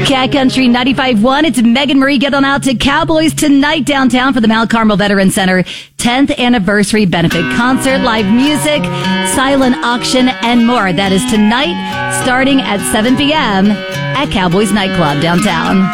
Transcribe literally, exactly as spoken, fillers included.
Cat Country ninety-five point one. It's Megan Marie getting out to Cowboys tonight downtown for the Mount Carmel Veterans Center tenth anniversary benefit concert, live music, silent auction, and more. That is tonight starting at seven p.m. at Cowboys Nightclub downtown.